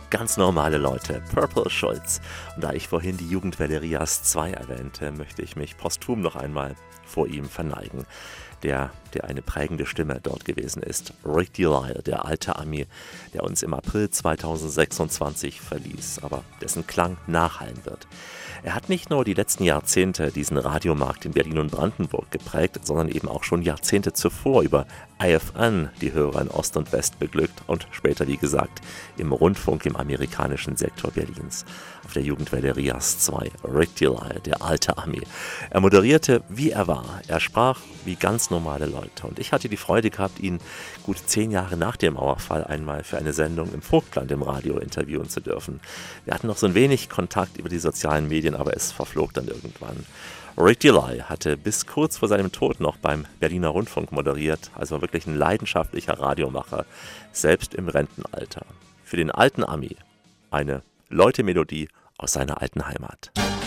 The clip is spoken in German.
Ganz normale Leute, Purple Schulz. Und da ich vorhin die Jugendwelle Rias 2 erwähnte, möchte ich mich posthum noch einmal vor ihm verneigen. Der eine prägende Stimme dort gewesen ist. Rick Delisle, der alte Ami, der uns im April 2026 verließ, aber dessen Klang nachhallen wird. Er hat nicht nur die letzten Jahrzehnte diesen Radiomarkt in Berlin und Brandenburg geprägt, sondern eben auch schon Jahrzehnte zuvor über IFN die Hörer in Ost und West beglückt und später, wie gesagt, im Rundfunk im amerikanischen Sektor Berlins. Auf der Jugendwelle Rias 2, Rick Delisle, der alte Ami. Er moderierte, wie er war. Er sprach wie ganz normale Leute. Und ich hatte die Freude gehabt, ihn gut 10 Jahre nach dem Mauerfall einmal für eine Sendung im Vogtland im Radio interviewen zu dürfen. Wir hatten noch so ein wenig Kontakt über die sozialen Medien, aber es verflog dann irgendwann. Rick Delisle hatte bis kurz vor seinem Tod noch beim Berliner Rundfunk moderiert, also wirklich ein leidenschaftlicher Radiomacher, selbst im Rentenalter. Für den alten Ami eine Leute-Melodie aus seiner alten Heimat.